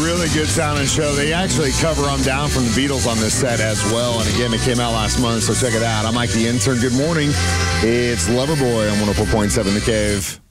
really good sounding show. They actually cover "I'm Down" from the Beatles on this set as well. And again, it came out last month, so check it out. I'm Mike the Intern. Good morning. It's Loverboy on 104.7 The Cave.